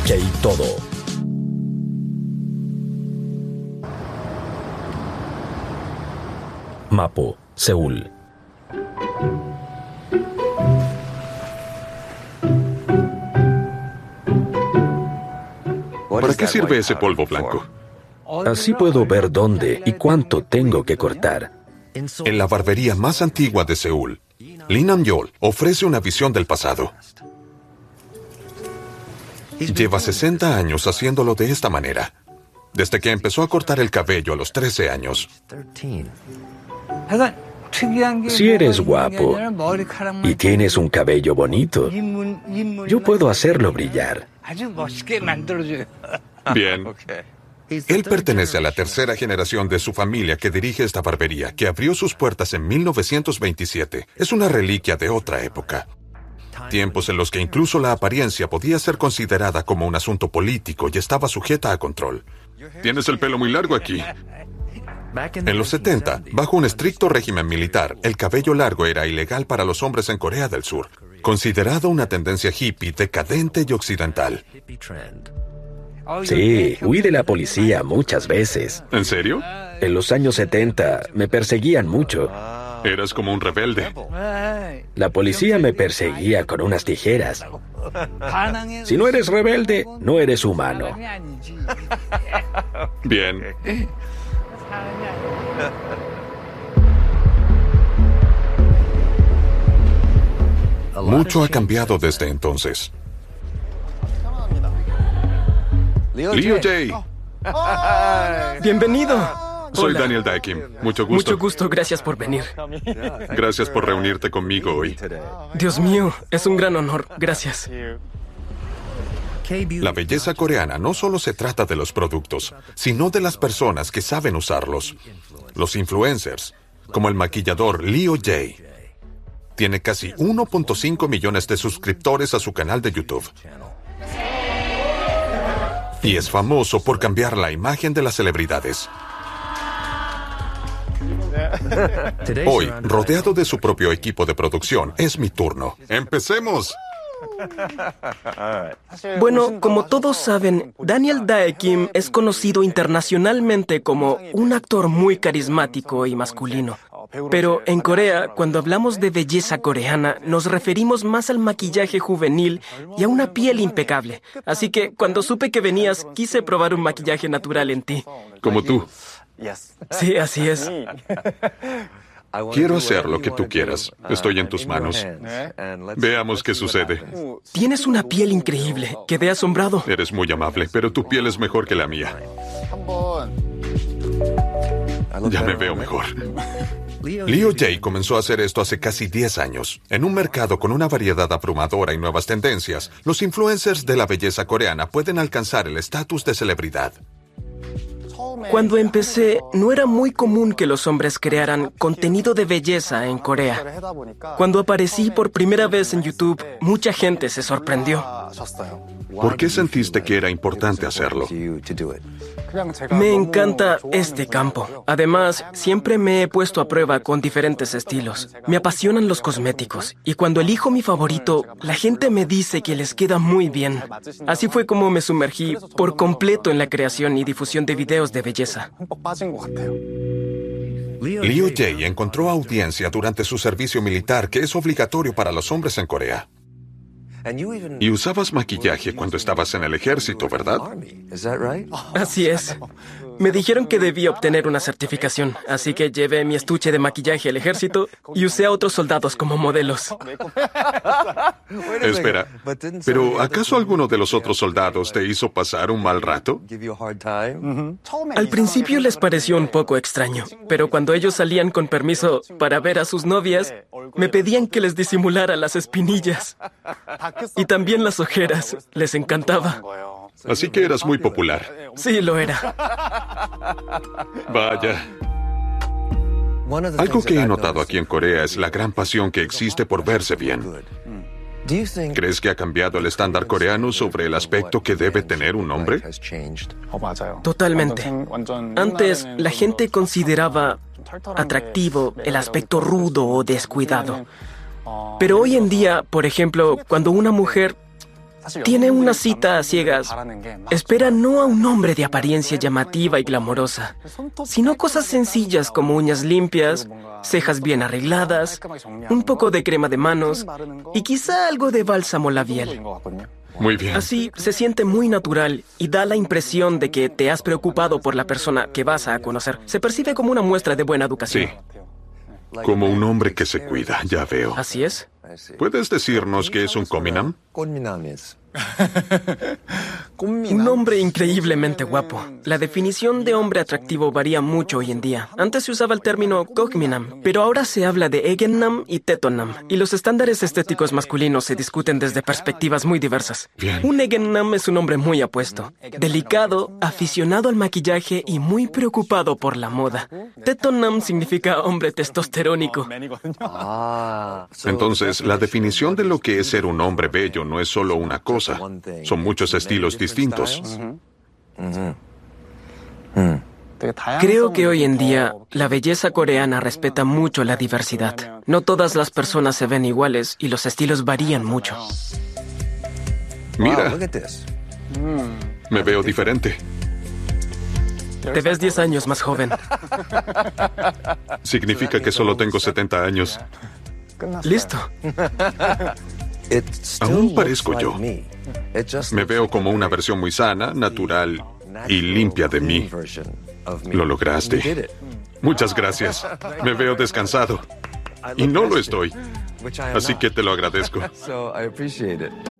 Todo. Mapo, Seúl. ¿Para qué sirve ese polvo blanco? Así puedo ver dónde y cuánto tengo que cortar. En la barbería más antigua de Seúl, Lee Nam-yeol ofrece una visión del pasado. Lleva 60 años haciéndolo de esta manera, desde que empezó a cortar el cabello a los 13 años. Si eres guapo y tienes un cabello bonito, yo puedo hacerlo brillar. Bien. Él pertenece a la tercera generación de su familia que dirige esta barbería, que abrió sus puertas en 1927. Es una reliquia de otra época. Tiempos en los que incluso la apariencia podía ser considerada como un asunto político y estaba sujeta a control. Tienes el pelo muy largo aquí. En los 70, bajo un estricto régimen militar, el cabello largo era ilegal para los hombres en Corea del Sur, considerado una tendencia hippie, decadente y occidental. Sí, huí de la policía muchas veces. ¿En serio? En los años 70 me perseguían mucho. Eras como un rebelde. La policía me perseguía con unas tijeras. Si no eres rebelde, no eres humano. Bien. Mucho ha cambiado desde entonces. Lee Jae. Bienvenido. Soy Hola. Daniel Dae Kim. Mucho gusto. Mucho gusto, gracias por venir. Gracias por reunirte conmigo hoy. Dios mío, es un gran honor, gracias. La belleza coreana no solo se trata de los productos, sino de las personas que saben usarlos. Los influencers, como el maquillador Lee Jae. Tiene casi 1.5 millones de suscriptores a su canal de YouTube. Y es famoso por cambiar la imagen de las celebridades. Hoy, rodeado de su propio equipo de producción, es mi turno. ¡Empecemos! Bueno, como todos saben, Daniel Dae Kim es conocido internacionalmente como un actor muy carismático y masculino. Pero en Corea, cuando hablamos de belleza coreana, nos referimos más al maquillaje juvenil y a una piel impecable. Así que cuando supe que venías, quise probar un maquillaje natural en ti. Como tú. Sí, así es. Quiero hacer lo que tú quieras. Estoy en tus manos. Veamos qué sucede. Tienes una piel increíble. Quedé asombrado. Eres muy amable, pero tu piel es mejor que la mía. Ya me veo mejor. Lee Jae comenzó a hacer esto hace casi 10 años. En un mercado con una variedad abrumadora y nuevas tendencias, los influencers de la belleza coreana pueden alcanzar el estatus de celebridad. Cuando empecé, no era muy común que los hombres crearan contenido de belleza en Corea. Cuando aparecí por primera vez en YouTube, mucha gente se sorprendió. ¿Por qué sentiste que era importante hacerlo? Me encanta este campo. Además, siempre me he puesto a prueba con diferentes estilos. Me apasionan los cosméticos. Y cuando elijo mi favorito, la gente me dice que les queda muy bien. Así fue como me sumergí por completo en la creación y difusión de videos de belleza. Lee Jae encontró audiencia durante su servicio militar, que es obligatorio para los hombres en Corea. Y usabas maquillaje cuando estabas en el ejército, ¿verdad? Así es. Me dijeron que debía obtener una certificación, así que llevé mi estuche de maquillaje al ejército y usé a otros soldados como modelos. Espera, ¿pero acaso alguno de los otros soldados te hizo pasar un mal rato? Al principio les pareció un poco extraño, pero cuando ellos salían con permiso para ver a sus novias, me pedían que les disimulara las espinillas. Y también las ojeras. Les encantaba. Así que eras muy popular. Sí, lo era. Vaya. Algo que he notado aquí en Corea es la gran pasión que existe por verse bien. ¿Crees que ha cambiado el estándar coreano sobre el aspecto que debe tener un hombre? Totalmente. Antes, la gente consideraba atractivo el aspecto rudo o descuidado. Pero hoy en día, por ejemplo, cuando una mujer tiene una cita a ciegas. Espera no a un hombre de apariencia llamativa y glamorosa, sino cosas sencillas como uñas limpias, cejas bien arregladas, un poco de crema de manos y quizá algo de bálsamo labial. Muy bien. Así se siente muy natural y da la impresión de que te has preocupado por la persona que vas a conocer. Se percibe como una muestra de buena educación. Sí. Como un hombre que se cuida, ya veo. Así es. ¿Puedes decirnos qué es un cominam? Un hombre increíblemente guapo. La definición de hombre atractivo varía mucho hoy en día. Antes se usaba el término cogminam, pero ahora se habla de egennam y tetonam, y los estándares estéticos masculinos se discuten desde perspectivas muy diversas. Bien. Un egennam es un hombre muy apuesto, delicado, aficionado al maquillaje y muy preocupado por la moda. Tetonam significa hombre testosterónico. Entonces, la definición de lo que es ser un hombre bello no es solo una cosa. Son muchos estilos distintos. Creo que hoy en día la belleza coreana respeta mucho la diversidad. No todas las personas se ven iguales y los estilos varían mucho. Mira, me veo diferente. Te ves 10 años más joven. Significa que solo tengo 70 años. Listo. Aún parezco yo. Me veo como una versión muy sana, natural y limpia de mí. Lo lograste. Muchas gracias. Me veo descansado. Y no lo estoy. Así que te lo agradezco.